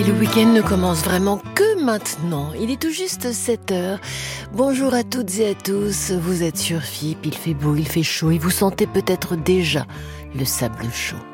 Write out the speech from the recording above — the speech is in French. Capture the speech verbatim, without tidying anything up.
Et le week-end ne commence vraiment que maintenant. Il est tout juste sept heures. Bonjour à toutes et à tous. Vous êtes sur F I P, il fait beau, il fait chaud et vous sentez peut-être déjà le sable chaud.